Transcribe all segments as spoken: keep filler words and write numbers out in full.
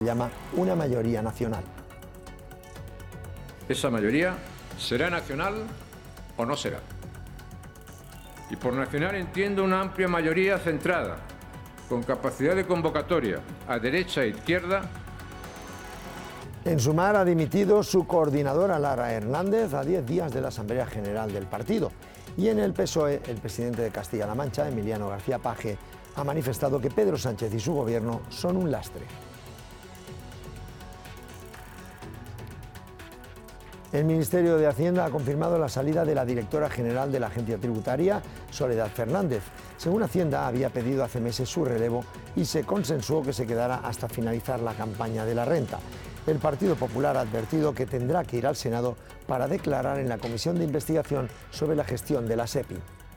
llama una mayoría nacional. Esa mayoría será nacional o no será. Y por nacional entiendo una amplia mayoría centrada, con capacidad de convocatoria a derecha e izquierda. En Sumar ha dimitido su coordinadora Lara Hernández a diez días de la Asamblea General del partido. Y en el P S O E, el presidente de Castilla-La Mancha, Emiliano García Paje, ha manifestado que Pedro Sánchez y su gobierno son un lastre. El Ministerio de Hacienda ha confirmado la salida de la directora general de la Agencia Tributaria, Soledad Fernández. Según Hacienda, había pedido hace meses su relevo y se consensuó que se quedara hasta finalizar la campaña de la renta. El Partido Popular ha advertido que tendrá que ir al Senado para declarar en la Comisión de Investigación sobre la gestión de la SEPI.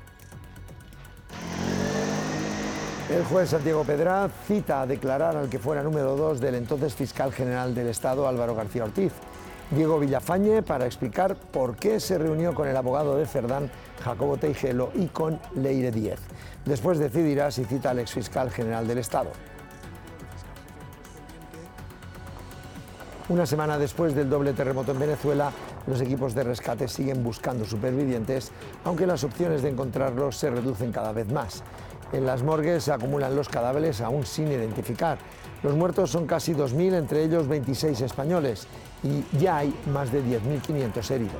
El juez Santiago Pedraz cita a declarar al que fuera número dos del entonces fiscal general del Estado, Álvaro García Ortiz, Diego Villafañe, para explicar por qué se reunió con el abogado de Cerdán, Jacobo Teijelo, y con Leire Díez. Después decidirá si cita al exfiscal general del Estado. Una semana después del doble terremoto en Venezuela, los equipos de rescate siguen buscando supervivientes, aunque las opciones de encontrarlos se reducen cada vez más. En las morgues se acumulan los cadáveres aún sin identificar. Los muertos son casi dos mil, entre ellos veintiséis españoles, y ya hay más de diez mil quinientos heridos.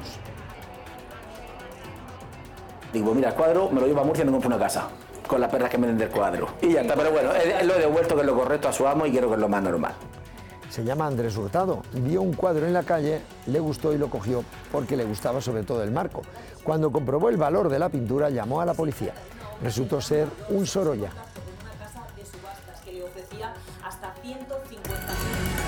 Digo, mira, el cuadro me lo llevo a Murcia y me compro una casa, con las perras que me den del cuadro. Y ya está, pero bueno, lo he devuelto, que es lo correcto, a su amo, y quiero que es lo más normal. Se llama Andrés Hurtado, vio un cuadro en la calle, le gustó y lo cogió porque le gustaba sobre todo el marco. Cuando comprobó el valor de la pintura, llamó a la policía. Resultó ser un Sorolla. Una casa de subastas que le ofrecía hasta ciento cincuenta mil.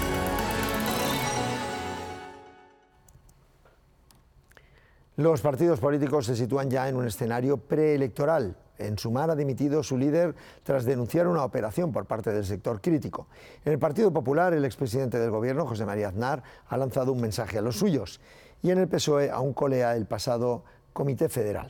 Los partidos políticos se sitúan ya en un escenario preelectoral. En Sumar ha dimitido su líder tras denunciar una operación por parte del sector crítico. En el Partido Popular, el expresidente del Gobierno, José María Aznar, ha lanzado un mensaje a los suyos. Y en el P S O E aún colea el pasado Comité Federal.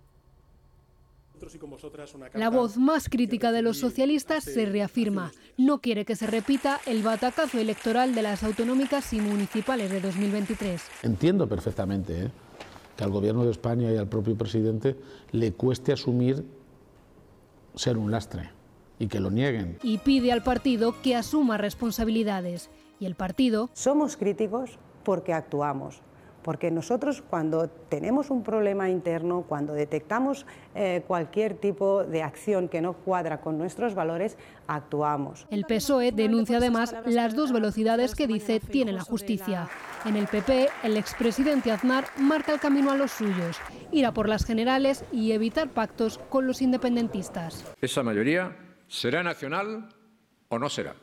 La voz más crítica de los socialistas se reafirma. No quiere que se repita el batacazo electoral de las autonómicas y municipales de dos mil veintitrés. Entiendo perfectamente, ¿eh?, que al Gobierno de España y al propio presidente le cueste asumir ser un lastre y que lo nieguen. Y pide al partido que asuma responsabilidades. Y el partido... Somos críticos porque actuamos. Porque nosotros, cuando tenemos un problema interno, cuando detectamos eh, cualquier tipo de acción que no cuadra con nuestros valores, actuamos. El P S O E denuncia además las dos velocidades que dice tiene la justicia. En el P P, el expresidente Aznar marca el camino a los suyos, ir a por las generales y evitar pactos con los independentistas. Esa mayoría será nacional o no será.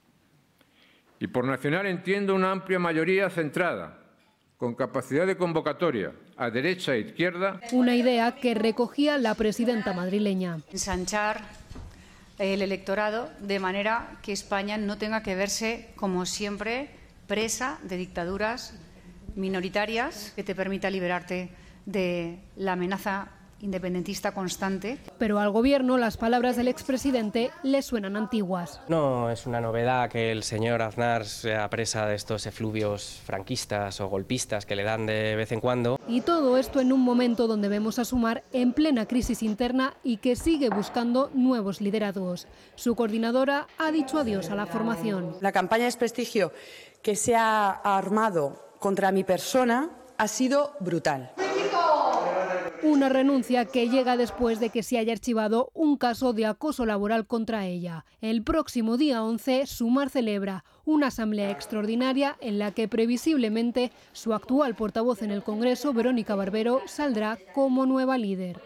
Y por nacional entiendo una amplia mayoría centrada, con capacidad de convocatoria a derecha e izquierda. Una idea que recogía la presidenta madrileña. Ensanchar el electorado de manera que España no tenga que verse, como siempre, presa de dictaduras minoritarias, que te permita liberarte de la amenaza independentista constante. Pero al gobierno las palabras del expresidente le suenan antiguas. No es una novedad que el señor Aznar sea presa de estos efluvios franquistas o golpistas que le dan de vez en cuando. Y todo esto en un momento donde vemos a Sumar en plena crisis interna y que sigue buscando nuevos liderazgos. Su coordinadora ha dicho adiós a la formación. La campaña de desprestigio que se ha armado contra mi persona ha sido brutal. Una renuncia que llega después de que se haya archivado un caso de acoso laboral contra ella. El próximo día once, Sumar celebra una asamblea extraordinaria en la que previsiblemente su actual portavoz en el Congreso, Verónica Barbero, saldrá como nueva líder.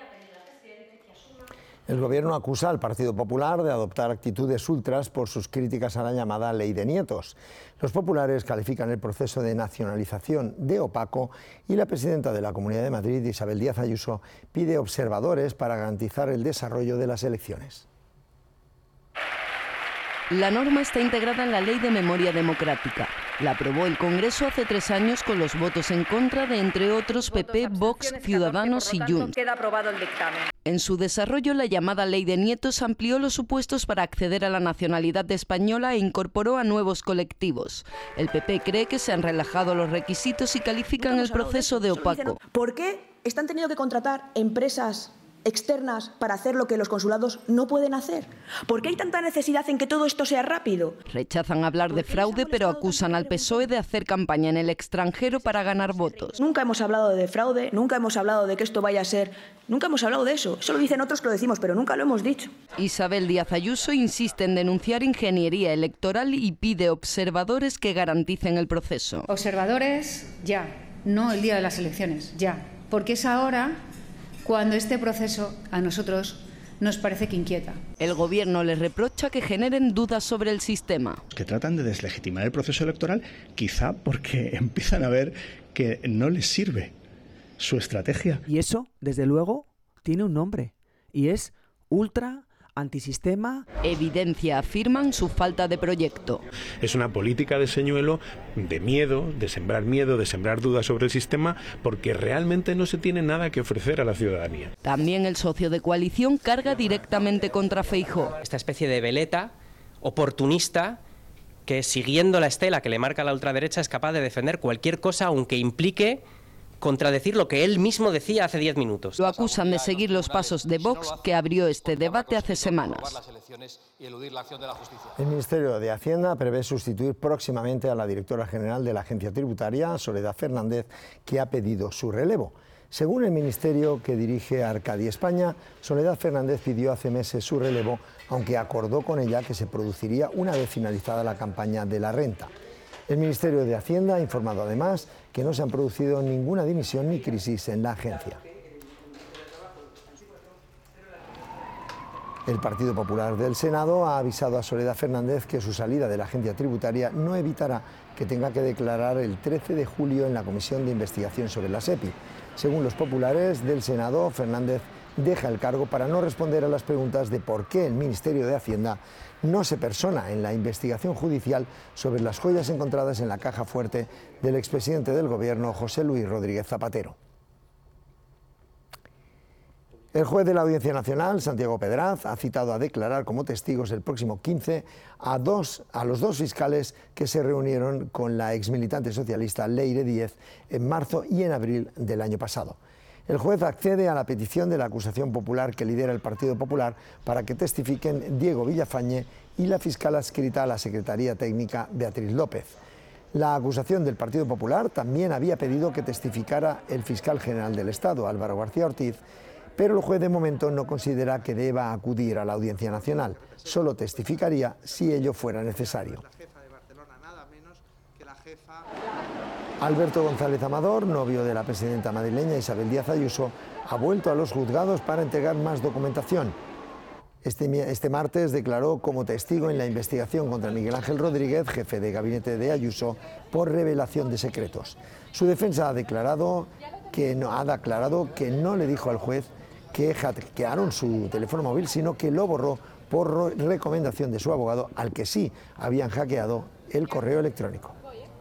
El Gobierno acusa al Partido Popular de adoptar actitudes ultras por sus críticas a la llamada Ley de Nietos. Los populares califican el proceso de nacionalización de opaco y la presidenta de la Comunidad de Madrid, Isabel Díaz Ayuso, pide observadores para garantizar el desarrollo de las elecciones. La norma está integrada en la Ley de Memoria Democrática. La aprobó el Congreso hace tres años con los votos en contra de, entre otros, P P, Vox, Ciudadanos y Junts. Queda aprobado el dictamen. En su desarrollo, la llamada Ley de Nietos amplió los supuestos para acceder a la nacionalidad española e incorporó a nuevos colectivos. El P P cree que se han relajado los requisitos y califican el proceso de opaco. ¿Por qué están teniendo que contratar empresas externas para hacer lo que los consulados no pueden hacer? ¿Por qué hay tanta necesidad en que todo esto sea rápido? Rechazan hablar de fraude, pero acusan al P S O E de hacer campaña en el extranjero para ganar votos. Nunca hemos hablado de fraude, nunca hemos hablado de que esto vaya a ser... Nunca hemos hablado de eso. Eso lo dicen otros que lo decimos, pero nunca lo hemos dicho. Isabel Díaz Ayuso insiste en denunciar ingeniería electoral y pide observadores que garanticen el proceso. Observadores, ya. No el día de las elecciones, ya. Porque es ahora cuando este proceso a nosotros nos parece que inquieta. El Gobierno les reprocha que generen dudas sobre el sistema. Que tratan de deslegitimar el proceso electoral, quizá porque empiezan a ver que no les sirve su estrategia. Y eso, desde luego, tiene un nombre, y es ultra antisistema. Evidencia, afirman, su falta de proyecto. Es una política de señuelo, de miedo, de sembrar miedo, de sembrar dudas sobre el sistema, porque realmente no se tiene nada que ofrecer a la ciudadanía. También el socio de coalición carga directamente contra Feijóo. Esta especie de veleta oportunista que, siguiendo la estela que le marca la ultraderecha, es capaz de defender cualquier cosa, aunque implique contradecir lo que él mismo decía hace diez minutos. Lo acusan de seguir los pasos de Vox, que abrió este debate hace semanas. El Ministerio de Hacienda prevé sustituir próximamente a la directora general de la Agencia Tributaria, Soledad Fernández, que ha pedido su relevo. Según el ministerio que dirige Arcadi España, Soledad Fernández pidió hace meses su relevo, aunque acordó con ella que se produciría una vez finalizada la campaña de la renta. El Ministerio de Hacienda ha informado además que no se han producido ninguna dimisión ni crisis en la agencia. El Partido Popular del Senado ha avisado a Soledad Fernández que su salida de la agencia tributaria no evitará que tenga que declarar el trece de julio en la Comisión de Investigación sobre la SEPI. Según los populares del Senado, Fernández deja el cargo para no responder a las preguntas de por qué el Ministerio de Hacienda no se persona en la investigación judicial sobre las joyas encontradas en la caja fuerte del expresidente del Gobierno, José Luis Rodríguez Zapatero. El juez de la Audiencia Nacional, Santiago Pedraz, ha citado a declarar como testigos el próximo quince a, dos, a los dos fiscales que se reunieron con la exmilitante socialista Leire Díez en marzo y en abril del año pasado. El juez accede a la petición de la acusación popular que lidera el Partido Popular para que testifiquen Diego Villafañe y la fiscal adscrita a la Secretaría Técnica Beatriz López. La acusación del Partido Popular también había pedido que testificara el fiscal general del Estado, Álvaro García Ortiz, pero el juez de momento no considera que deba acudir a la Audiencia Nacional. Solo testificaría si ello fuera necesario. Alberto González Amador, novio de la presidenta madrileña Isabel Díaz Ayuso, ha vuelto a los juzgados para entregar más documentación. Este, este martes declaró como testigo en la investigación contra Miguel Ángel Rodríguez, jefe de gabinete de Ayuso, por revelación de secretos. Su defensa ha declarado que no, ha declarado que no le dijo al juez que hackearon su teléfono móvil, sino que lo borró por recomendación de su abogado, al que sí habían hackeado el correo electrónico.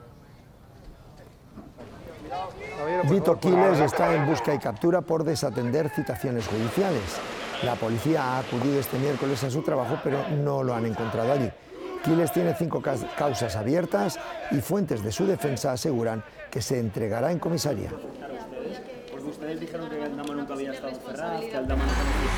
Vito Quiles está en busca y captura por desatender citaciones judiciales. La policía ha acudido este miércoles a su trabajo, pero no lo han encontrado allí. Quiles tiene cinco causas abiertas y fuentes de su defensa aseguran que se entregará en comisaría. Porque ustedes dijeron que Aldama nunca había estado cerrada, que Aldama no conocía.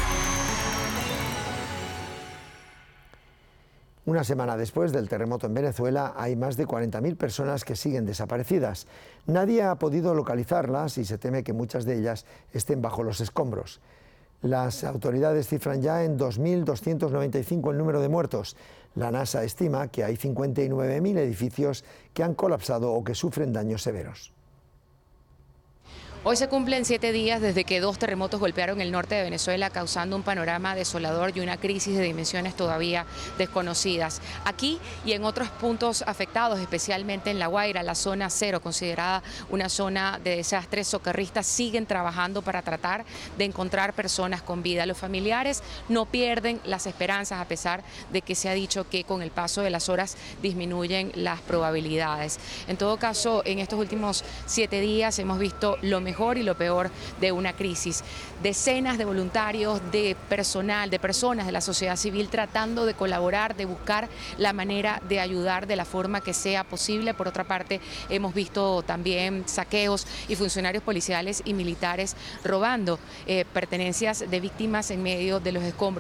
Una semana después del terremoto en Venezuela, hay más de cuarenta mil personas que siguen desaparecidas. Nadie ha podido localizarlas y se teme que muchas de ellas estén bajo los escombros. Las autoridades cifran ya en dos mil doscientos noventa y cinco el número de muertos. La NASA estima que hay cincuenta y nueve mil edificios que han colapsado o que sufren daños severos. Hoy se cumplen siete días desde que dos terremotos golpearon el norte de Venezuela, causando un panorama desolador y una crisis de dimensiones todavía desconocidas. Aquí y en otros puntos afectados, especialmente en La Guaira, la zona cero, considerada una zona de desastres, socorristas siguen trabajando para tratar de encontrar personas con vida. Los familiares no pierden las esperanzas, a pesar de que se ha dicho que con el paso de las horas disminuyen las probabilidades. En todo caso, en estos últimos siete días hemos visto lo mejor mejor y lo peor de una crisis. Decenas de voluntarios, de personal, de personas de la sociedad civil tratando de colaborar, de buscar la manera de ayudar de la forma que sea posible. Por otra parte, hemos visto también saqueos y funcionarios policiales y militares robando eh, pertenencias de víctimas en medio de los escombros.